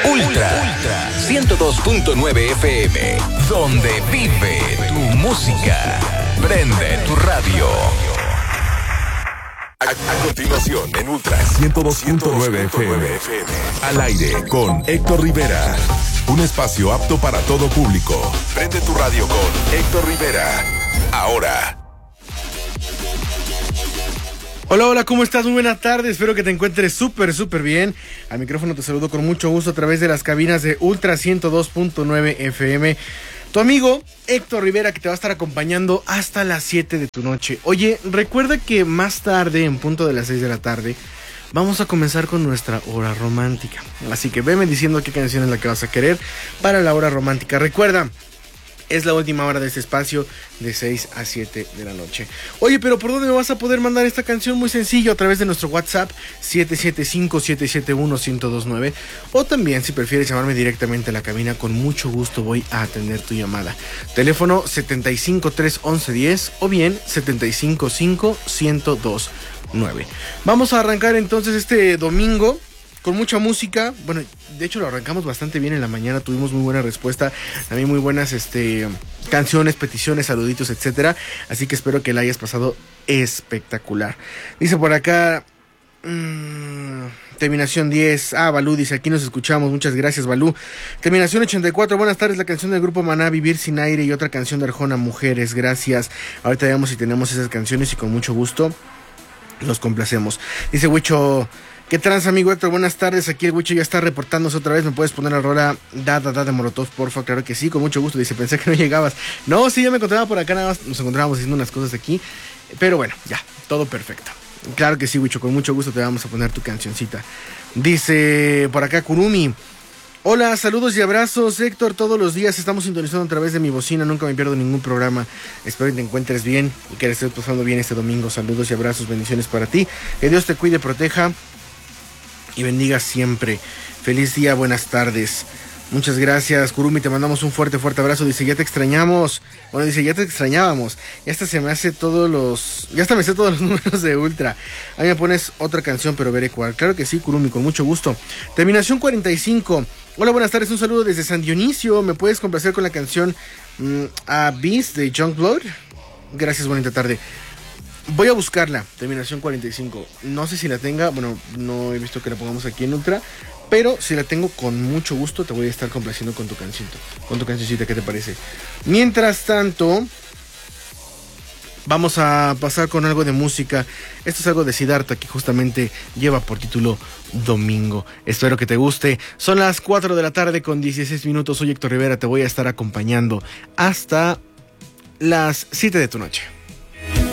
Ultra 102.9 FM, donde vive tu música. Prende tu radio. A continuación, en Ultra 102.9 FM, al aire con Héctor Rivera. Un espacio apto para todo público. Prende tu radio con Héctor Rivera. Ahora. Hola, hola, ¿cómo estás? Muy buena tarde, espero que te encuentres súper bien. Al micrófono te saludo con mucho gusto a través de las cabinas de Ultra 102.9 FM. Tu amigo Héctor Rivera, que te va a estar acompañando hasta las 7 de tu noche. Oye, recuerda que más tarde, en punto de las 6 de la tarde, vamos a comenzar con nuestra hora romántica. Así que veme diciendo qué canción es la que vas a querer para la hora romántica. Recuerda, es la última hora de este espacio de 6 a 7 de la noche. Oye, pero ¿por dónde me vas a poder mandar esta canción? Muy sencillo, a través de nuestro WhatsApp 775-771-1029. O también, si prefieres llamarme directamente a la cabina, con mucho gusto voy a atender tu llamada. Teléfono 75-311-10 o bien 755-1029. Vamos a arrancar entonces este domingo con mucha música. Bueno, de hecho lo arrancamos bastante bien en la mañana, tuvimos muy buena respuesta, también muy buenas canciones, peticiones, saluditos, etcétera. Así que espero que la hayas pasado espectacular. Dice por acá, terminación 10. Balú dice, aquí nos escuchamos, muchas gracias, Balú. Terminación 84, buenas tardes, la canción del grupo Maná, Vivir sin aire, y otra canción de Arjona, Mujeres, gracias. Ahorita veamos si tenemos esas canciones y con mucho gusto los complacemos. Dice Huicho, ¿qué trans, amigo Héctor? Buenas tardes, aquí el Huicho ya está reportándose otra vez. ¿Me puedes poner la rola Da de Molotov, porfa? Claro que sí, con mucho gusto. Dice, pensé que no llegabas. No, sí, ya me encontraba por acá, nada más nos encontrábamos haciendo unas cosas aquí. Pero bueno, ya, todo perfecto. Claro que sí, Huicho, con mucho gusto te vamos a poner tu cancioncita. Dice por acá Kurumi, hola, saludos y abrazos, Héctor. Todos los días estamos sintonizando a través de mi bocina, nunca me pierdo ningún programa. Espero que te encuentres bien y que le estés pasando bien este domingo. Saludos y abrazos, bendiciones para ti. Que Dios te cuide, proteja y bendiga siempre. Feliz día, buenas tardes. Muchas gracias, Kurumi, te mandamos un fuerte abrazo. Dice, ya te extrañamos. Bueno, dice, ya te extrañábamos. Ya hasta se me hace ya hasta me sé todos los números de Ultra. A mí me pones otra canción, pero veré cuál. Claro que sí, Kurumi, con mucho gusto. Terminación 45. Hola, buenas tardes, un saludo desde San Dionisio. ¿Me puedes complacer con la canción Abyss de Youngblood? Gracias, bonita tarde. Voy a buscarla, terminación 45. No sé si la tenga, bueno, no he visto que la pongamos aquí en Ultra, pero si la tengo, con mucho gusto te voy a estar complaciendo con tu cancioncita, ¿qué te parece? Mientras tanto, vamos a pasar con algo de música. Esto es algo de Siddhartha, que justamente lleva por título Domingo. Espero que te guste. Son las 4 de la tarde con 16 minutos. Soy Héctor Rivera, te voy a estar acompañando hasta las 7 de tu noche.